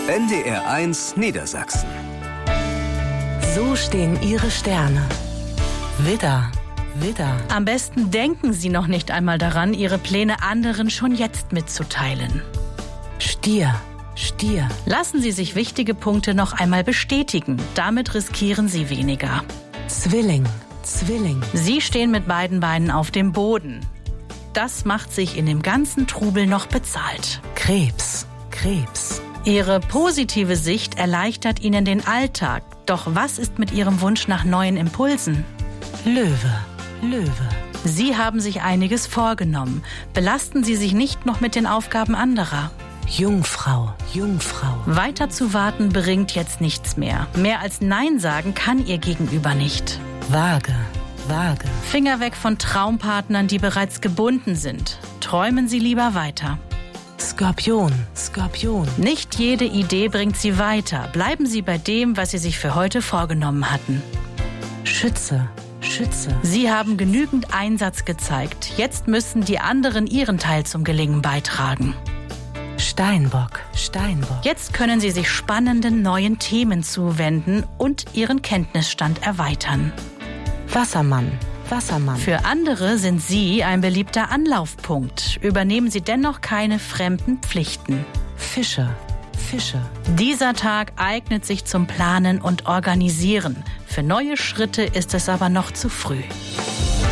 NDR1 Niedersachsen. So stehen Ihre Sterne. Widder, Widder. Am besten denken Sie noch nicht einmal daran, Ihre Pläne anderen schon jetzt mitzuteilen. Stier, Stier. Lassen Sie sich wichtige Punkte noch einmal bestätigen. Damit riskieren Sie weniger. Zwilling, Zwilling. Sie stehen mit beiden Beinen auf dem Boden. Das macht sich in dem ganzen Trubel noch bezahlt. Krebs, Krebs. Ihre positive Sicht erleichtert Ihnen den Alltag. Doch was ist mit Ihrem Wunsch nach neuen Impulsen? Löwe, Löwe. Sie haben sich einiges vorgenommen. Belasten Sie sich nicht noch mit den Aufgaben anderer. Jungfrau, Jungfrau. Weiter zu warten bringt jetzt nichts mehr. Mehr als Nein sagen kann Ihr Gegenüber nicht. Waage, Waage. Finger weg von Traumpartnern, die bereits gebunden sind. Träumen Sie lieber weiter. Skorpion, Skorpion. Nicht jede Idee bringt Sie weiter. Bleiben Sie bei dem, was Sie sich für heute vorgenommen hatten. Schütze, Schütze. Sie haben genügend Einsatz gezeigt. Jetzt müssen die anderen ihren Teil zum Gelingen beitragen. Steinbock, Steinbock. Jetzt können Sie sich spannenden neuen Themen zuwenden und Ihren Kenntnisstand erweitern. Wassermann, Wassermann. Für andere sind Sie ein beliebter Anlaufpunkt. Übernehmen Sie dennoch keine fremden Pflichten. Fische, Fische. Dieser Tag eignet sich zum Planen und Organisieren. Für neue Schritte ist es aber noch zu früh.